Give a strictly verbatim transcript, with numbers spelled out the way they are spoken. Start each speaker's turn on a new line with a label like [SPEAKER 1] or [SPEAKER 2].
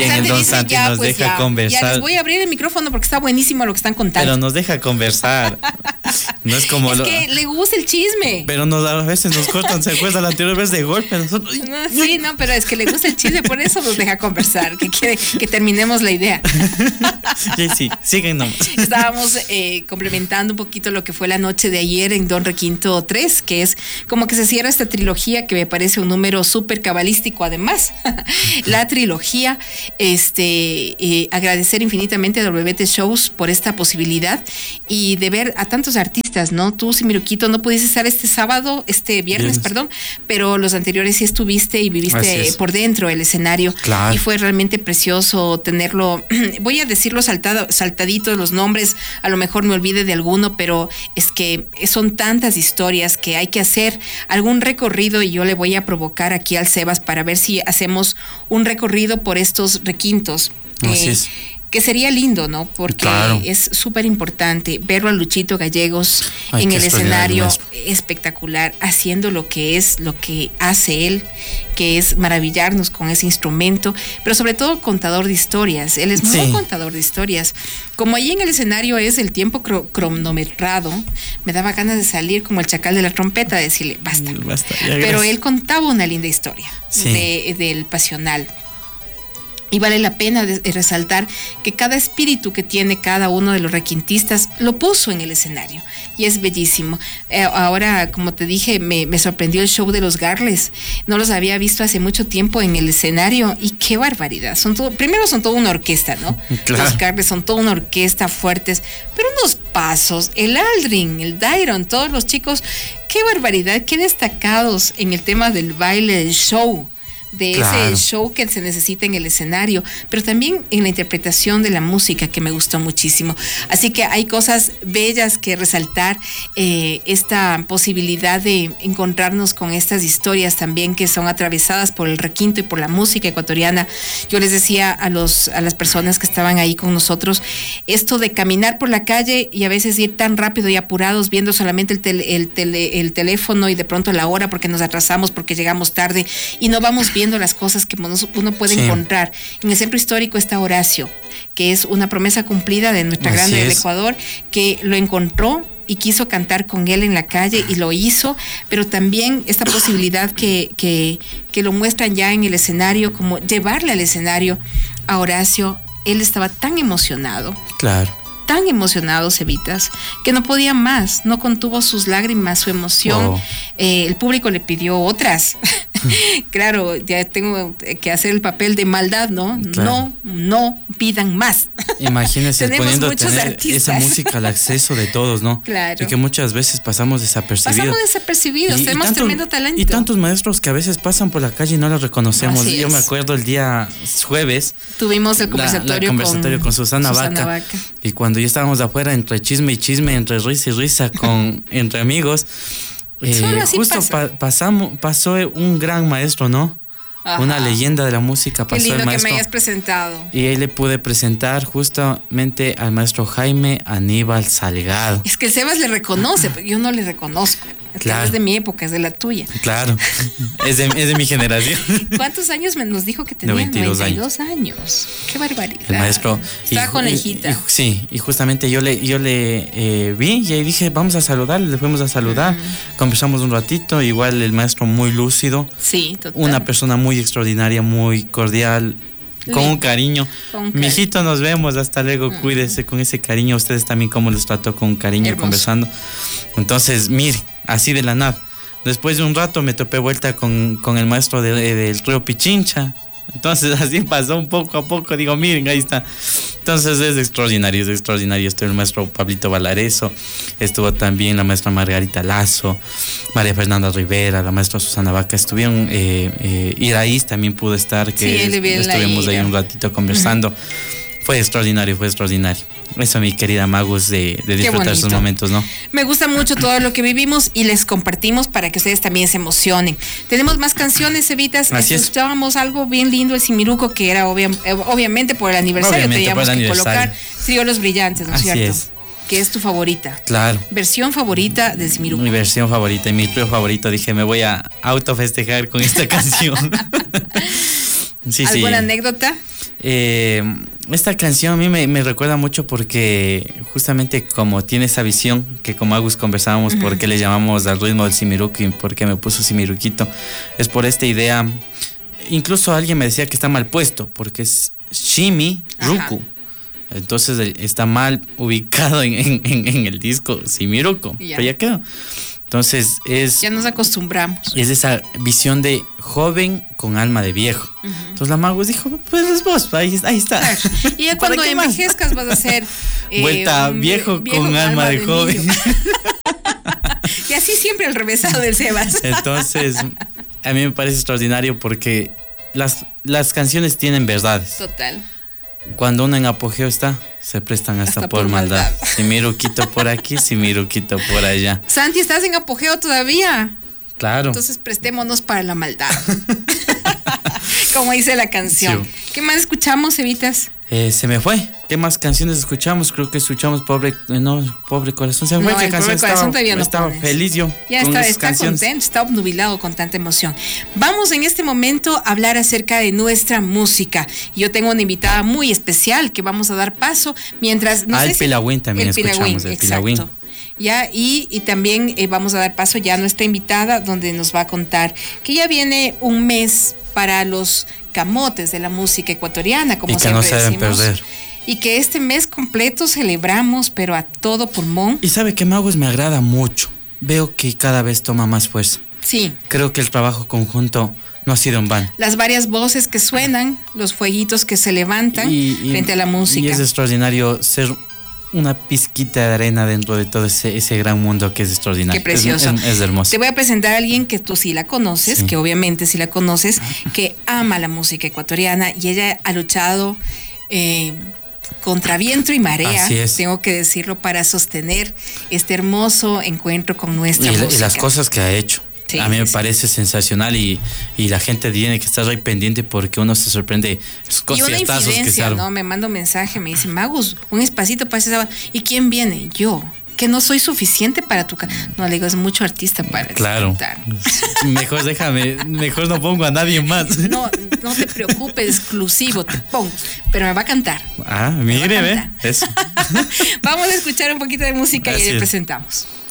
[SPEAKER 1] bien
[SPEAKER 2] Santi
[SPEAKER 1] el Don
[SPEAKER 2] dice,
[SPEAKER 1] Santi
[SPEAKER 2] ya,
[SPEAKER 1] nos
[SPEAKER 2] pues
[SPEAKER 1] deja
[SPEAKER 2] ya,
[SPEAKER 1] conversar.
[SPEAKER 2] Ya les voy a abrir el micrófono porque está buenísimo lo que están contando.
[SPEAKER 1] Pero nos deja conversar. No es como
[SPEAKER 2] es
[SPEAKER 1] lo...
[SPEAKER 2] que le gusta el chisme.
[SPEAKER 1] Pero nos, a veces nos cortan, ¿se acuerda la anterior vez de golpe? Nosotros...
[SPEAKER 2] No, sí, no, pero es que le gusta el chisme, por eso nos deja conversar, que quiere que terminemos la idea.
[SPEAKER 1] Sí, sí, siguen nomás.
[SPEAKER 2] Estábamos eh, complementando un poquito lo que fue la noche de ayer en Don Requinto tres, que es como que se cierra esta trilogía que me parece un número súper cabalístico además. La trilogía, este, eh, agradecer infinitamente a W T Shows por esta posibilidad y de ver a tantos artistas, ¿no? Tú, Simiruquito, no pudiste estar este sábado, este viernes,
[SPEAKER 1] Viernes.
[SPEAKER 2] perdón, pero los anteriores sí estuviste y viviste por dentro el escenario.
[SPEAKER 1] Claro.
[SPEAKER 2] Y fue realmente precioso tenerlo. Voy a decirlo saltado, saltaditos los nombres, a lo mejor me olvide de alguno, pero es que son tantas historias que hay que hacer algún recorrido y yo le voy a provocar aquí al Sebas para ver si hacemos un recorrido por estos requintos.
[SPEAKER 1] Así
[SPEAKER 2] Eh,
[SPEAKER 1] es.
[SPEAKER 2] Que sería lindo, ¿no? Porque
[SPEAKER 1] Claro.
[SPEAKER 2] es súper importante verlo a Luchito Gallegos
[SPEAKER 1] Ay,
[SPEAKER 2] en
[SPEAKER 1] qué
[SPEAKER 2] el
[SPEAKER 1] extraordinario
[SPEAKER 2] escenario
[SPEAKER 1] maestro.
[SPEAKER 2] espectacular, haciendo lo que es, lo que hace él, que es maravillarnos con ese instrumento, pero sobre todo contador de historias. Él es muy
[SPEAKER 1] Sí.
[SPEAKER 2] contador de historias. Como ahí en el escenario es el tiempo cro- cronometrado, me daba ganas de salir como el chacal de la trompeta, de decirle, basta.
[SPEAKER 1] Basta, ya,
[SPEAKER 2] Pero
[SPEAKER 1] gracias.
[SPEAKER 2] él contaba una linda historia
[SPEAKER 1] Sí.
[SPEAKER 2] de, del Pasional. Y vale la pena de, de resaltar que cada espíritu que tiene cada uno de los requintistas lo puso en el escenario. Y es bellísimo. Eh, ahora, como te dije, me, me sorprendió el show de los Garles. No los había visto hace mucho tiempo en el escenario. Y qué barbaridad. Son todo, primero son toda una orquesta, ¿no?
[SPEAKER 1] Claro.
[SPEAKER 2] Los Garles son toda una orquesta fuertes. Pero unos pasos, el Aldrin, el Dairon, todos los chicos, qué barbaridad, qué destacados en el tema del baile, del show. De
[SPEAKER 1] Claro.
[SPEAKER 2] ese show que se necesita en el escenario, pero también en la interpretación de la música que me gustó muchísimo. Así que hay cosas bellas que resaltar, eh, esta posibilidad de encontrarnos con estas historias también que son atravesadas por el requinto y por la música ecuatoriana. Yo les decía a, los, a las personas que estaban ahí con nosotros, esto de caminar por la calle y a veces ir tan rápido y apurados viendo solamente el, tele, el, tele, el teléfono y de pronto la hora porque nos atrasamos, porque llegamos tarde y no vamos viendo las cosas que uno puede sí. encontrar. En el centro histórico está Horacio, que es una promesa cumplida de nuestra
[SPEAKER 1] Así
[SPEAKER 2] grande del
[SPEAKER 1] es.
[SPEAKER 2] Ecuador, que lo encontró y quiso cantar con él en la calle y lo hizo, pero también esta posibilidad que, que, que lo muestran ya en el escenario, como llevarle al escenario a Horacio. Él estaba tan emocionado.
[SPEAKER 1] Claro.
[SPEAKER 2] Tan emocionado, Cevitas, que no podía más, no contuvo sus lágrimas, su emoción. Oh. Eh, el público le pidió otras. Claro, ya tengo que hacer el papel de maldad, ¿no? Claro. No, no pidan más.
[SPEAKER 1] Imagínense poniendo tener
[SPEAKER 2] artistas.
[SPEAKER 1] esa música al acceso de todos, ¿no?
[SPEAKER 2] Claro.
[SPEAKER 1] Y que muchas veces pasamos desapercibidos.
[SPEAKER 2] Pasamos desapercibidos, y, tenemos y tanto, tremendo talento.
[SPEAKER 1] Y tantos maestros que a veces pasan por la calle y no los reconocemos.
[SPEAKER 2] Así
[SPEAKER 1] Yo
[SPEAKER 2] es.
[SPEAKER 1] me acuerdo el día jueves.
[SPEAKER 2] Tuvimos el conversatorio,
[SPEAKER 1] la, la conversatorio con, con Susana,
[SPEAKER 2] Susana
[SPEAKER 1] Vaca,
[SPEAKER 2] Vaca.
[SPEAKER 1] Y cuando ya estábamos afuera, entre chisme y chisme, entre risa y risa, con, entre amigos, eh, justo pasa. pa, pasamos, pasó un gran maestro, ¿no? Ajá. Una leyenda de la música, pasó
[SPEAKER 2] Qué lindo
[SPEAKER 1] el maestro.
[SPEAKER 2] Que me hayas presentado.
[SPEAKER 1] Y ahí le pude presentar justamente al maestro Jaime Aníbal Salgado.
[SPEAKER 2] Es que el Sebas le reconoce, pero yo no le reconozco. Claro. Es de mi época, es de la tuya.
[SPEAKER 1] Claro, es de, es de mi generación.
[SPEAKER 2] ¿Cuántos años me nos dijo que tenía?
[SPEAKER 1] noventa y dos
[SPEAKER 2] noventa y dos años. años. Qué barbaridad.
[SPEAKER 1] El maestro.
[SPEAKER 2] Está conejita.
[SPEAKER 1] Y, y, sí, y justamente yo le, yo le eh, vi y ahí dije, vamos a saludar, le fuimos a saludar. Uh-huh. Conversamos un ratito, igual el maestro muy lúcido.
[SPEAKER 2] Sí, total.
[SPEAKER 1] Una persona muy extraordinaria, muy cordial. Con un cariño. Con un Mijito, cariño. Nos vemos. Hasta luego. Uh-huh. Cuídese con ese cariño. Ustedes también, cómo les trató con cariño, hermoso. Conversando. Entonces, mire, así de la nada. Después de un rato me topé vuelta con, con el maestro del de, de río Pichincha. Entonces, así pasó un poco a poco. Digo, miren, ahí está. Entonces, es extraordinario, es extraordinario. Estuvo el maestro Pablito Valareso. Estuvo también la maestra Margarita Lazo, María Fernanda Rivera, la maestra Susana Vaca. Estuvieron, eh, eh, Iraíz también pudo estar, que
[SPEAKER 2] sí,
[SPEAKER 1] es, estuvimos ahí un ratito conversando. Uh-huh. Fue extraordinario, fue extraordinario. Eso, mi querida Magus, de, de disfrutar esos momentos, ¿no?
[SPEAKER 2] Me gusta mucho todo lo que vivimos y les compartimos para que ustedes también se emocionen. Tenemos más canciones, Evitas. Escuchábamos algo bien lindo, el Simiruco, que era obvia, obviamente por el aniversario.
[SPEAKER 1] Obviamente
[SPEAKER 2] teníamos
[SPEAKER 1] por el
[SPEAKER 2] que
[SPEAKER 1] aniversario.
[SPEAKER 2] Colocar Triolos Brillantes, ¿no es cierto?
[SPEAKER 1] Es.
[SPEAKER 2] Que es tu favorita.
[SPEAKER 1] Claro.
[SPEAKER 2] Versión favorita de Simiruco.
[SPEAKER 1] Mi versión favorita y mi trío favorito. Dije, me voy a autofestejar con esta canción.
[SPEAKER 2] Sí, ¿alguna sí. anécdota?
[SPEAKER 1] Eh, esta canción a mí me, me recuerda mucho porque justamente como tiene esa visión que como Agus conversábamos, uh-huh. por qué le llamamos al ritmo del simiruki, por qué me puso simiruquito, es por esta idea. Incluso alguien me decía que está mal puesto porque es shimi ruku. Ajá. Entonces está mal ubicado en, en, en el disco simiruko, ya. Pero ya quedó. Entonces es...
[SPEAKER 2] Ya nos acostumbramos.
[SPEAKER 1] Es esa visión de joven con alma de viejo. Uh-huh. Entonces la Magus dijo, pues es vos, ahí, ahí está.
[SPEAKER 2] Claro. Y ya cuando envejezcas vas a ser...
[SPEAKER 1] Eh, Vuelta un, viejo, viejo con, con alma, alma de, de joven.
[SPEAKER 2] Y así siempre el revésado del Sebas.
[SPEAKER 1] Entonces, a mí me parece extraordinario porque las, las canciones tienen verdades.
[SPEAKER 2] Total.
[SPEAKER 1] Cuando uno en apogeo está, se prestan hasta, hasta por, por maldad. maldad. Si miruquito por aquí, si miruquito por allá.
[SPEAKER 2] Santi, ¿estás en apogeo todavía?
[SPEAKER 1] Claro.
[SPEAKER 2] Entonces prestémonos para la maldad. Como dice la canción. Sí. ¿Qué más escuchamos, Evitas?
[SPEAKER 1] Eh, se me fue. ¿Qué más canciones escuchamos? Creo que escuchamos Pobre, no, Pobre Corazón. Se me fue.
[SPEAKER 2] No,
[SPEAKER 1] ¿Qué
[SPEAKER 2] el
[SPEAKER 1] canción
[SPEAKER 2] Pobre Corazón todavía no
[SPEAKER 1] estaba
[SPEAKER 2] pones.
[SPEAKER 1] Feliz yo.
[SPEAKER 2] Ya está, está contento, está obnubilado con tanta emoción. Vamos en este momento a hablar acerca de nuestra música. Yo tengo una invitada muy especial que vamos a dar paso mientras... No
[SPEAKER 1] ah,
[SPEAKER 2] sé
[SPEAKER 1] el
[SPEAKER 2] si,
[SPEAKER 1] Pilagüín también
[SPEAKER 2] el
[SPEAKER 1] escuchamos.
[SPEAKER 2] Pilagüín,
[SPEAKER 1] el
[SPEAKER 2] exacto.
[SPEAKER 1] Pilagüín.
[SPEAKER 2] Ya, y, y también eh, vamos a dar paso ya a nuestra invitada, donde nos va a contar que ya viene un mes para los camotes de la música ecuatoriana, como
[SPEAKER 1] y que
[SPEAKER 2] siempre
[SPEAKER 1] no se deben
[SPEAKER 2] decimos.
[SPEAKER 1] perder.
[SPEAKER 2] Y que este mes completo celebramos, pero a todo pulmón.
[SPEAKER 1] Y sabe que Magos me agrada mucho. Veo que cada vez toma más fuerza.
[SPEAKER 2] Sí.
[SPEAKER 1] Creo que el trabajo conjunto no ha sido en vano.
[SPEAKER 2] Las varias voces que suenan, los fueguitos que se levantan y, y, frente a la música.
[SPEAKER 1] Y es extraordinario ser una pizquita de arena dentro de todo ese, ese gran mundo que es extraordinario.
[SPEAKER 2] Qué precioso.
[SPEAKER 1] Es, es, es hermoso.
[SPEAKER 2] Te voy a presentar a alguien que tú sí la conoces, sí. que obviamente sí la conoces, que ama la música ecuatoriana y ella ha luchado eh, contra viento y marea, tengo que decirlo, para sostener este hermoso encuentro con nuestra
[SPEAKER 1] y,
[SPEAKER 2] música.
[SPEAKER 1] Y las cosas que ha hecho. Sí, a mí me
[SPEAKER 2] sí.
[SPEAKER 1] parece sensacional y, y la gente tiene que estar ahí pendiente porque uno se sorprende los conciertazos que se arman.
[SPEAKER 2] ¿No? Me manda un mensaje, me dice, Magus, un espacito para ese sábado. ¿Y quién viene? Yo. Que no soy suficiente para tu cantar. No, le digo, es mucho artista para
[SPEAKER 1] claro.
[SPEAKER 2] cantar.
[SPEAKER 1] Mejor déjame, mejor no pongo a nadie más.
[SPEAKER 2] No, no te preocupes, exclusivo, te pongo. Pero me va a cantar.
[SPEAKER 1] Ah, mire, ve, eso.
[SPEAKER 2] Vamos a escuchar un poquito de música Así y le presentamos.